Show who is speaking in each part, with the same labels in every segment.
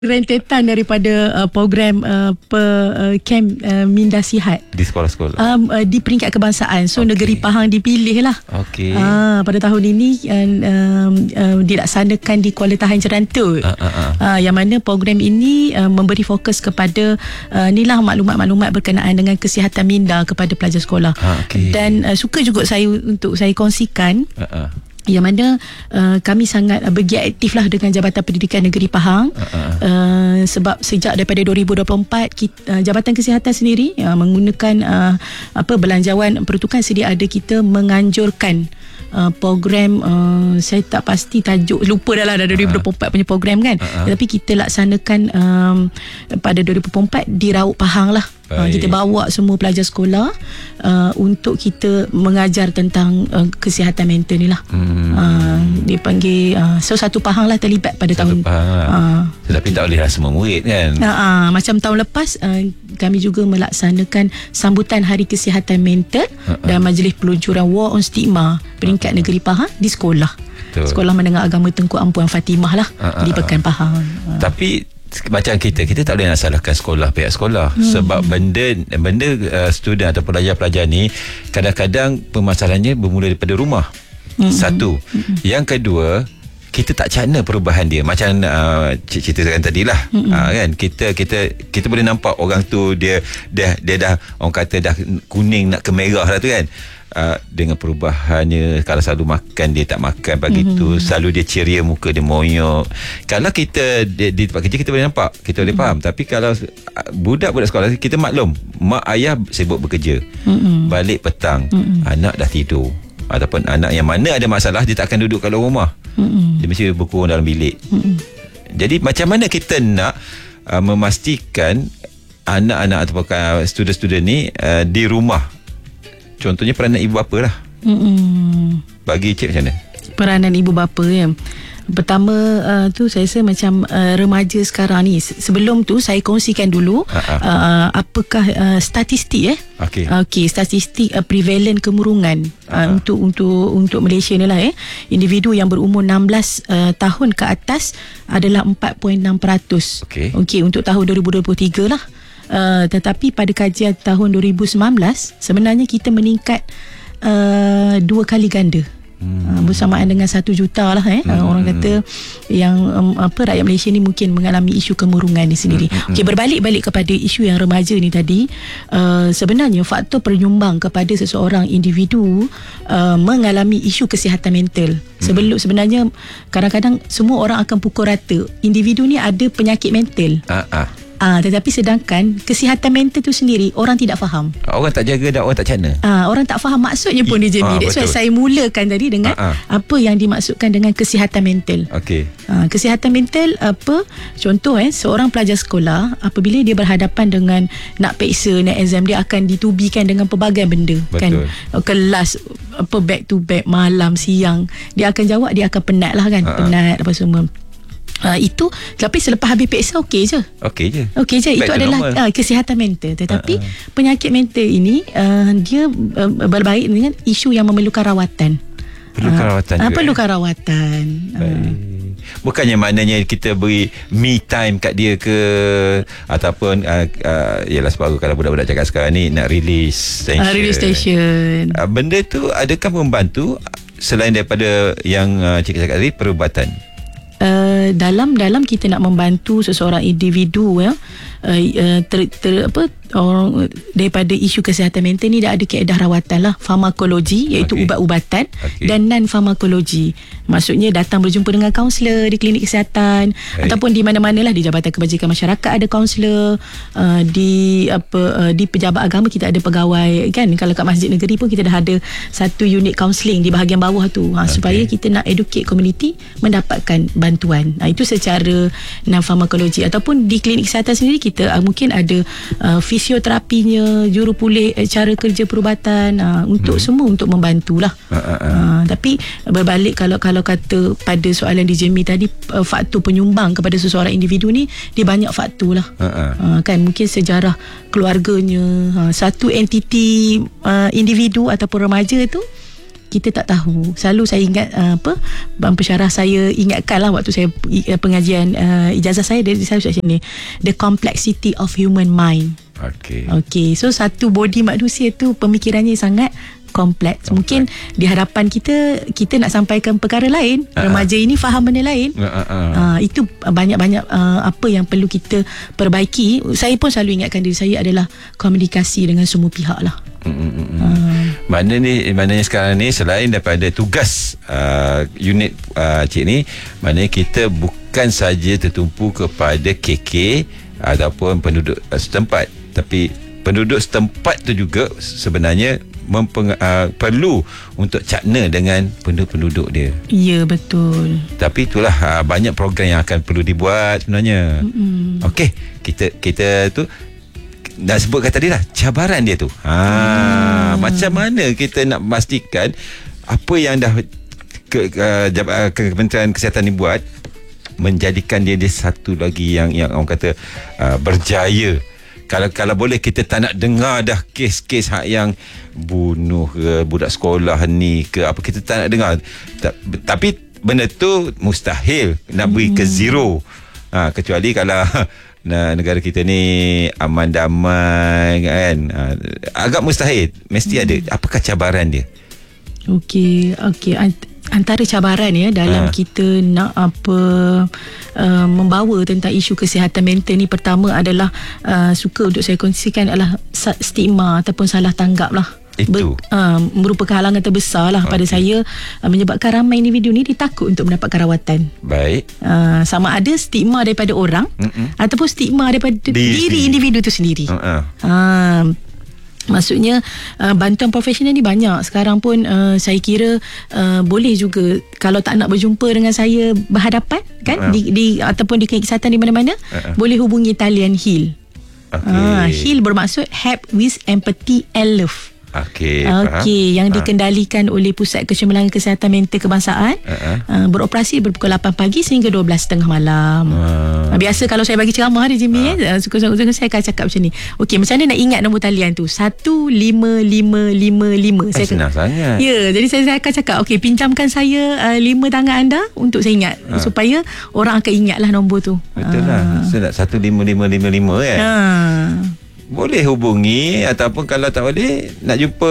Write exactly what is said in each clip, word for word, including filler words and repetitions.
Speaker 1: rentetan daripada uh, program uh, per, uh, camp uh, Minda Sihat
Speaker 2: di sekolah-sekolah
Speaker 1: um, uh, di peringkat kebangsaan. So okay. Negeri Pahang dipilih lah
Speaker 2: okay.
Speaker 1: uh, pada tahun ini uh, um, uh, dilaksanakan di Kuala Tahan Jerantut, uh, uh, uh. Uh, yang mana program ini uh, memberi fokus kepada uh, inilah maklumat-maklumat berkenaan dengan kesihatan minda kepada pelajar sekolah, uh, okay. Dan uh, suka juga saya untuk saya kongsikan uh, uh. yang mana uh, kami sangat uh, bergiat aktif lah dengan Jabatan Pendidikan Negeri Pahang, uh-uh. uh, sebab sejak daripada dua ribu dua puluh empat kita, uh, Jabatan Kesihatan sendiri uh, menggunakan uh, apa belanjawan peruntukan sedia ada, kita menganjurkan Uh, program uh, saya tak pasti tajuk, lupa dah lah dah dua ribu dua puluh empat uh-huh. punya program kan, uh-huh. Tapi kita laksanakan um, pada dua ribu dua puluh empat di Raut Pahang lah. Uh, kita bawa semua pelajar sekolah uh, untuk kita mengajar tentang uh, kesihatan mental ni lah. hmm. uh, Dia panggil uh, so satu Pahang lah terlibat pada satu tahun
Speaker 2: Pahang lah. uh, Tetapi tak boleh lah semua murid kan. uh, uh, Macam tahun lepas uh, kami juga melaksanakan sambutan Hari Kesihatan Mental uh-uh. dan Majlis Peluncuran War on Stigma peringkat uh-uh. Negeri Pahang di sekolah. Betul. Sekolah Menengah Agama Tengku Ampuan Fatimah lah, uh-uh. di Pekan Pahang. uh. Tapi macam kita kita tak boleh nak salahkan sekolah, pihak sekolah, hmm. sebab benda benda uh, student atau pelajar-pelajar ni kadang-kadang permasalahannya bermula daripada rumah. hmm. Satu. hmm. Yang kedua, kita tak cakna perubahan dia. Macam uh, cik ceritakan tadilah, hmm. uh, kan kita kita kita boleh nampak orang tu dia dia dia dah orang kata dah kuning nak ke merah lah tu kan. Uh, dengan perubahannya, kalau selalu makan dia tak makan pagi mm-hmm. tu, selalu dia ceria, muka dia moyok. Kalau kita di, di tempat kerja kita boleh nampak, kita boleh mm-hmm. faham. Tapi kalau uh, budak-budak sekolah, kita maklum mak ayah sibuk bekerja, mm-hmm. balik petang, mm-hmm. anak dah tidur, ataupun anak yang mana ada masalah dia tak akan duduk kat luar rumah, mm-hmm. dia mesti berkurung dalam bilik. mm-hmm. Jadi macam mana kita nak uh, memastikan anak-anak ataupun uh, student-student ni uh, di rumah. Contohnya peranan ibu bapa lah. Mm-mm. Bagi cik macam mana?
Speaker 1: Peranan ibu bapa ya. Pertama uh, tu saya rasa macam uh, remaja sekarang ni. Sebelum tu saya kongsikan dulu uh, apakah uh, statistik eh.
Speaker 2: Okey.
Speaker 1: Okey, statistik uh, prevalent kemurungan uh, untuk untuk untuk Malaysia ni lah eh. Individu yang berumur enam belas uh, tahun ke atas adalah empat perpuluhan enam peratus. Okey. Okey, untuk tahun dua ribu dua puluh tiga lah. Uh, tetapi pada kajian tahun dua ribu sembilan belas sebenarnya kita meningkat uh, dua kali ganda, hmm. uh, bersamaan dengan satu juta lah eh. hmm. uh, orang kata yang um, apa rakyat Malaysia ni mungkin mengalami isu kemurungan ni sendiri. hmm. Okey, berbalik-balik kepada isu yang remaja ni tadi, uh, sebenarnya faktor penyumbang kepada seseorang individu uh, mengalami isu kesihatan mental. hmm. Sebelum sebenarnya kadang-kadang semua orang akan pukul rata individu ni ada penyakit mental. Ah uh-uh. Ah, tetapi sedangkan kesihatan mental tu sendiri orang tidak faham.
Speaker 2: Orang tak jaga dan orang tak cakna.
Speaker 1: Ah, orang tak faham maksudnya pun dia Jamie. Ah, That's why saya mulakan tadi dengan ah, ah. apa yang dimaksudkan dengan kesihatan mental.
Speaker 2: Okey.
Speaker 1: Ah, kesihatan mental apa? Contoh eh seorang pelajar sekolah apabila dia berhadapan dengan nak periksa, nak exam, dia akan ditubikan dengan pelbagai benda. Betul. Kan. Kelas apa back to back, malam, siang, dia akan jawab, dia akan penat lah kan. Ah, penat apa semua. Uh, itu tapi selepas habis periksa okey je.
Speaker 2: Okey je.
Speaker 1: Okey je. Back itu adalah uh, kesihatan mental. Tetapi uh-uh. penyakit mental ini uh, dia uh, berbaik dengan isu yang memerlukan rawatan.
Speaker 2: Perlukan uh, rawatan
Speaker 1: uh,
Speaker 2: juga.
Speaker 1: Perlukan eh? rawatan. Uh.
Speaker 2: Bukannya maknanya kita beri me time kat dia ke, ataupun uh, uh, yalah sebab kalau budak-budak cakap sekarang ni nak release tension.
Speaker 1: Uh, release tension.
Speaker 2: Uh, benda tu adakah membantu selain daripada yang uh, cik cakap tadi, perubatan?
Speaker 1: Uh, dalam dalam kita nak membantu seseorang individu ya, uh, uh, ter, ter, apa orang daripada isu kesihatan mental ni dah ada kaedah rawatan lah, farmakologi iaitu okay. ubat-ubatan, okay. dan non farmakologi, maksudnya datang berjumpa dengan kaunselor di klinik kesihatan, hey. ataupun di mana-mana lah, di Jabatan Kebajikan Masyarakat ada kaunselor, uh, di apa uh, di pejabat agama kita ada pegawai kan. Kalau kat masjid negeri pun kita dah ada satu unit kaunseling di bahagian bawah tu, ha, okay. supaya kita nak educate community mendapatkan bantuan. Ha, itu secara non farmakologi. Ataupun di klinik kesihatan sendiri kita uh, mungkin ada uh, fisioterapinya, juru pulih, cara kerja perubatan, uh, untuk hmm. semua untuk membantulah. Uh, uh, uh. Uh, tapi berbalik kalau kalau kata pada soalan D J Mi tadi, uh, faktor penyumbang kepada seseorang individu ni dia banyak faktor lah. Uh, uh. Uh, kan mungkin sejarah keluarganya, uh, satu entiti uh, individu ataupun remaja tu
Speaker 2: kita tak tahu. Selalu saya ingat uh, apa pensyarah saya ingatkanlah waktu saya uh, pengajian uh, ijazah saya, dia selalu cakap sini, the complexity of human mind.
Speaker 3: Okey.
Speaker 2: Okey, so satu body manusia tu pemikirannya sangat kompleks. Mungkin di hadapan kita, kita nak sampaikan perkara lain, uh-huh. remaja ini faham benda lain. Uh-huh. Uh, itu banyak-banyak uh, apa yang perlu kita perbaiki. Saya pun selalu ingatkan diri saya adalah komunikasi dengan semua pihak lah.
Speaker 3: Mm-hmm. Uh. Mana ni, maknanya sekarang ni selain daripada tugas uh, unit uh, cik ni, maknanya kita bukan saja tertumpu kepada K K ataupun penduduk uh, setempat, tapi penduduk setempat tu juga sebenarnya Mempeng, uh, perlu untuk cakna dengan penduduk-penduduk dia.
Speaker 2: Ya, betul.
Speaker 3: Tapi itulah uh, banyak program yang akan perlu dibuat sebenarnya. Mm-hmm. Okey, kita kita tu dah sebutkan tadi lah cabaran dia tu. Ha, mm. Macam mana kita nak memastikan apa yang dah ke, ke, ke Kementerian Kesihatan ni buat menjadikan dia, dia satu lagi yang yang orang kata uh, berjaya. Kalau kalau boleh kita tak nak dengar dah kes-kes hak yang bunuh ke budak sekolah ni ke apa, kita tak nak dengar. Ta- tapi benda tu mustahil nak beri ke zero. Ha, kecuali kalau nah, negara kita ni aman damai kan. Ha, agak mustahil. Mesti hmm. ada. Apakah cabaran dia?
Speaker 2: Okey, okey. Ant- antara cabaran ya dalam ha. kita nak apa uh, membawa tentang isu kesihatan mental ni, pertama adalah uh, suka untuk saya kongsikan adalah stigma ataupun salah tanggap lah.
Speaker 3: Itu
Speaker 2: Ber, uh, merupakan halangan terbesar lah okay. pada saya, uh, menyebabkan ramai individu ni ditakut untuk mendapatkan rawatan.
Speaker 3: Baik.
Speaker 2: Uh, sama ada stigma daripada orang Mm-mm. ataupun stigma daripada diri, diri individu tu sendiri. Uh-uh. Uh, Maksudnya uh, bantuan profesional ni banyak. Sekarang pun uh, saya kira uh, boleh juga kalau tak nak berjumpa dengan saya berhadapan kan, uh-huh. di, di ataupun di klinik kesihatan di mana-mana, uh-huh. boleh hubungi talian HEAL. Okay. Uh, HEAL bermaksud Help with Empathy and Love.
Speaker 3: Okey,
Speaker 2: Okey, yang ha. dikendalikan oleh Pusat Kecemerlangan Kesihatan Mental Kebangsaan. Uh-huh. Uh, beroperasi dari pukul lapan pagi sehingga dua belas tiga puluh malam. Uh. Uh, biasa kalau saya bagi ceramah di Jimmy, uh. eh, suka-suka saya akan cakap macam ni. Okey, macam mana nak ingat nombor talian tu? satu lima lima lima lima.
Speaker 3: Eh,
Speaker 2: saya
Speaker 3: senang
Speaker 2: akan,
Speaker 3: sangat.
Speaker 2: Ya, jadi saya, saya akan cakap, okey, pinjamkan saya uh, lima tangan anda untuk saya ingat. Uh. Supaya orang akan ingatlah nombor tu.
Speaker 3: Betul uh. lah. Saya nak satu lima lima lima lima kan. Uh. Boleh hubungi, ataupun kalau tak boleh nak jumpa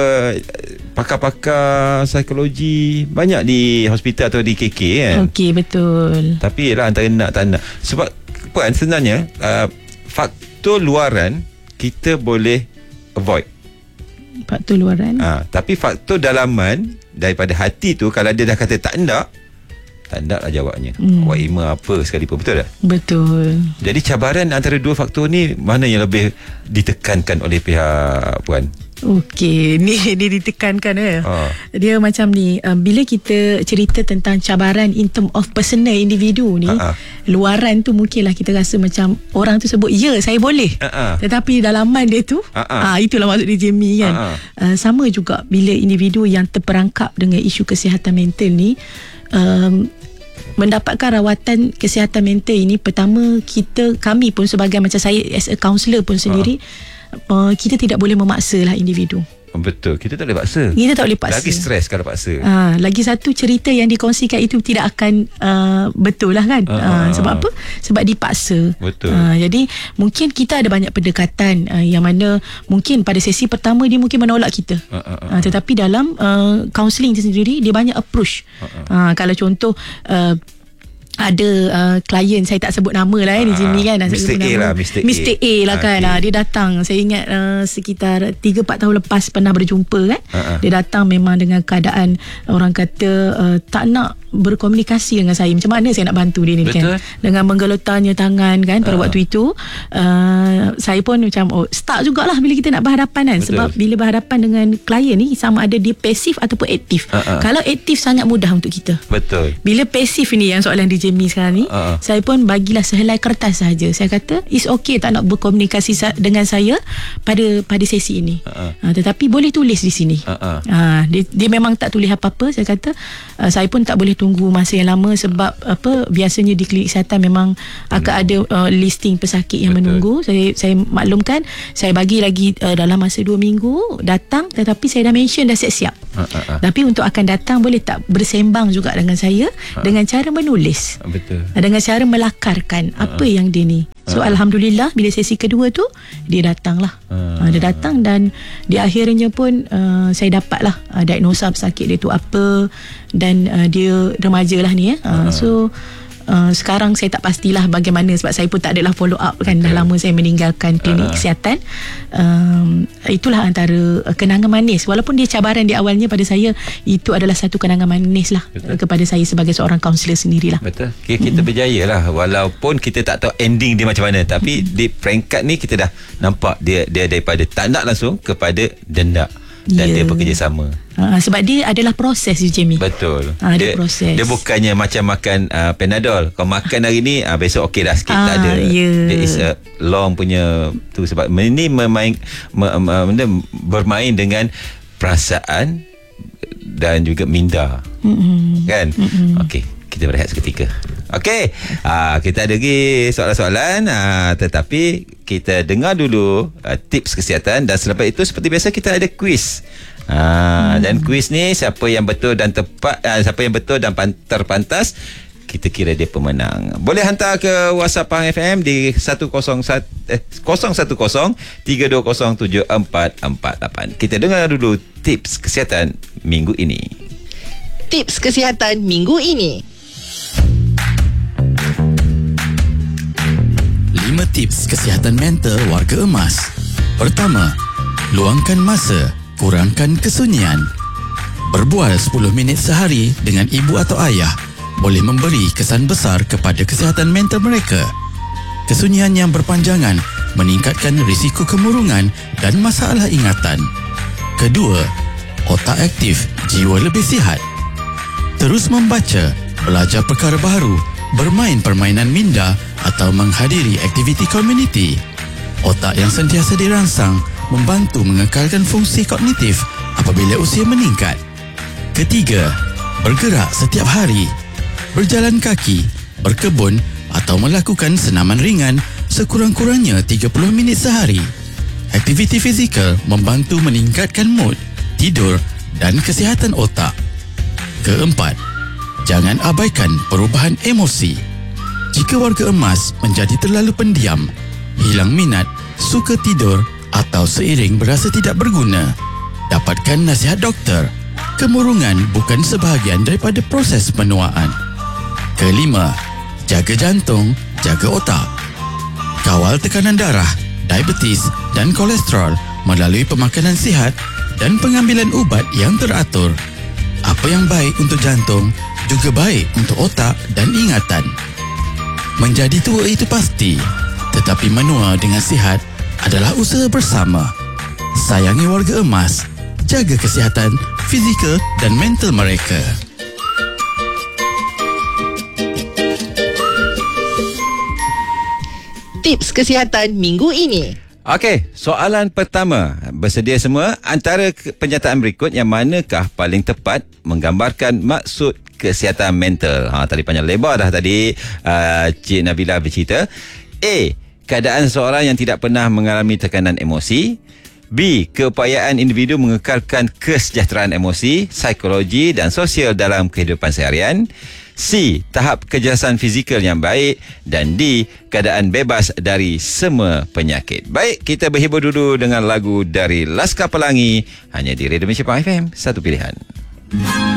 Speaker 3: pakar-pakar psikologi banyak di hospital atau di K K kan.
Speaker 2: Okey, betul.
Speaker 3: Tapi ialah antara nak tak nak. Sebab kan sebenarnya uh, faktor luaran kita boleh avoid.
Speaker 2: Faktor luaran.
Speaker 3: Ha, tapi faktor dalaman daripada hati tu, kalau dia dah kata tak nak, tak nak lah jawabnya. Hmm. Awak ima apa sekalipun. Betul tak?
Speaker 2: Betul.
Speaker 3: Jadi cabaran antara dua faktor ni, mana yang lebih ditekankan oleh pihak Puan?
Speaker 2: Okey, ni dia ditekankan eh. Ha. Dia macam ni, um, bila kita cerita tentang cabaran in term of personal individu ni, Ha-ha. luaran tu mungkinlah kita rasa macam orang tu sebut, ya saya boleh. Ha-ha. Tetapi dalaman dia tu, ah itulah maksud dia Jamie kan. Uh, sama juga bila individu yang terperangkap dengan isu kesihatan mental ni, um, mendapatkan rawatan kesihatan mental ini, pertama kita, kami pun sebagai macam saya as a counsellor pun sendiri, uh. Uh, kita tidak boleh memaksa lah individu.
Speaker 3: Betul, kita tak boleh paksa.
Speaker 2: Kita tak boleh paksa.
Speaker 3: Lagi stres kalau paksa.
Speaker 2: Uh, lagi satu, cerita yang dikongsikan itu tidak akan uh, betul lah kan. Uh, uh, sebab apa? Sebab dipaksa.
Speaker 3: Betul.
Speaker 2: Uh, jadi mungkin kita ada banyak pendekatan uh, yang mana mungkin pada sesi pertama dia mungkin menolak kita. Uh, uh, uh, uh, tetapi dalam uh, counselling itu sendiri dia banyak approach. Uh, uh. Uh, kalau contoh uh, ada uh, klien, saya tak sebut nama lah eh, di sini kan,
Speaker 3: Mister A lah, Mister A,
Speaker 2: Mister A lah kan. Okay. Dia datang, saya ingat uh, sekitar tiga empat tahun lepas pernah berjumpa kan. Uh-huh. Dia datang memang dengan keadaan orang kata uh, tak nak berkomunikasi dengan saya. Macam mana saya nak bantu dia ni? Betul. Kan, dengan menggelotarnya tangan kan pada uh-huh. waktu itu, uh, saya pun macam oh, start jugalah bila kita nak berhadapan kan. Betul. Sebab bila berhadapan dengan klien ni, sama ada dia pasif ataupun aktif. Uh-huh. Kalau aktif sangat mudah untuk kita.
Speaker 3: Betul.
Speaker 2: Bila pasif ni yang soalan D J
Speaker 1: Jamie sekarang ni,
Speaker 3: uh-uh.
Speaker 1: saya pun bagilah sehelai kertas saja. Saya kata it's okay tak nak berkomunikasi sa- dengan saya pada pada sesi ini. Uh-uh. Uh, tetapi boleh tulis di sini. Uh-uh. Uh, dia, dia memang tak tulis apa-apa. Saya kata uh, saya pun tak boleh tunggu masa yang lama sebab apa biasanya di klinik kesihatan memang hmm. akan ada uh, listing pesakit yang Betul. menunggu. Saya saya maklumkan, saya bagi lagi uh, dalam masa dua minggu datang, tetapi saya dah mention dah siap-siap. Uh-uh. Tapi untuk akan datang boleh tak bersembang juga dengan saya uh-uh. dengan cara menulis.
Speaker 3: Betul.
Speaker 1: Dengan cara melakarkan uh-uh. apa yang dia ni. So uh-uh. Alhamdulillah bila sesi kedua tu dia datang lah. Uh-uh. Dia datang dan di akhirnya pun uh, saya dapatlah uh, diagnosa pesakit dia tu apa, dan uh, dia remaja lah ni. Eh. Uh, uh-uh. So Uh, sekarang saya tak pastilah bagaimana sebab saya pun tak adalah follow up kan. Betul. Dah lama saya meninggalkan klinik uh. kesihatan. um, Itulah antara uh, kenangan manis. Walaupun dia cabaran di awalnya pada saya, itu adalah satu kenangan manis lah. Betul. Kepada saya sebagai seorang kaunselor sendirilah.
Speaker 3: Betul. Kita, kita mm-hmm. berjaya lah. Walaupun kita tak tahu ending dia macam mana, tapi mm-hmm. di peringkat ni kita dah nampak dia dia daripada tak nak langsung kepada denda. Dan yeah. dia bekerjasama.
Speaker 1: Ha, sebab dia adalah proses je, Jamie.
Speaker 3: Betul.
Speaker 1: Ha,
Speaker 3: dia,
Speaker 1: dia proses.
Speaker 3: Dia bukannya macam makan uh, Panadol. Kau makan hari ni, uh, besok okey dah sikit. Ha, tak ada.
Speaker 1: Yeah.
Speaker 3: Dia is a long punya tu. Sebab ini memain, me, me, bermain dengan perasaan dan juga minda. Mm-hmm. Kan? Mm-hmm. Okey. Kita berehat seketika. Okey, uh, kita ada lagi soalan-soalan, uh, tetapi kita dengar dulu uh, tips kesihatan, dan selepas itu seperti biasa kita ada quiz. Uh, hmm. Dan quiz ni siapa yang betul dan tepat, uh, siapa yang betul dan pan- terpantas, kita kira dia pemenang. Boleh hantar ke WhatsApp Pahang F M di satu kosong satu eh, kosong satu kosong tiga dua kosong tujuh empat empat lapan. Kita dengar dulu tips kesihatan minggu ini.
Speaker 4: Tips kesihatan minggu ini.
Speaker 5: lima tips kesihatan mental warga emas. Pertama, luangkan masa, kurangkan kesunyian. Berbual sepuluh minit sehari dengan ibu atau ayah boleh memberi kesan besar kepada kesihatan mental mereka. Kesunyian yang berpanjangan meningkatkan risiko kemurungan dan masalah ingatan. Kedua, otak aktif, jiwa lebih sihat. Terus membaca, belajar perkara baru, bermain permainan minda atau menghadiri aktiviti komuniti. Otak yang sentiasa dirangsang membantu mengekalkan fungsi kognitif apabila usia meningkat. Ketiga, bergerak setiap hari. Berjalan kaki, berkebun atau melakukan senaman ringan sekurang-kurangnya tiga puluh minit sehari. Aktiviti fizikal membantu meningkatkan mood, tidur dan kesihatan otak. Keempat, jangan abaikan perubahan emosi. Jika warga emas menjadi terlalu pendiam, hilang minat, suka tidur atau seiring berasa tidak berguna, dapatkan nasihat doktor. Kemurungan bukan sebahagian daripada proses penuaan. Kelima, jaga jantung, jaga otak. Kawal tekanan darah, diabetes dan kolesterol melalui pemakanan sihat dan pengambilan ubat yang teratur. Apa yang baik untuk jantung juga baik untuk otak dan ingatan. Menjadi tua itu pasti, tetapi menua dengan sihat adalah usaha bersama. Sayangi warga emas, jaga kesihatan fizikal dan mental mereka.
Speaker 4: Tips kesihatan minggu ini.
Speaker 3: Okey, soalan pertama. Bersedia semua? Antara penyataan berikut yang manakah paling tepat menggambarkan maksud kesihatan mental? Ha, tadi panjang lebar dah tadi uh, Cik Nabila bercerita. A. Keadaan seseorang yang tidak pernah mengalami tekanan emosi. B. Keupayaan individu mengekalkan kesejahteraan emosi, psikologi dan sosial dalam kehidupan seharian. C. Tahap kejelasan fizikal yang baik. Dan D. Keadaan bebas dari semua penyakit. Baik, kita berhibur dulu dengan lagu dari Laskar Pelangi, hanya di Radio Malaysia Pahang F M, satu pilihan.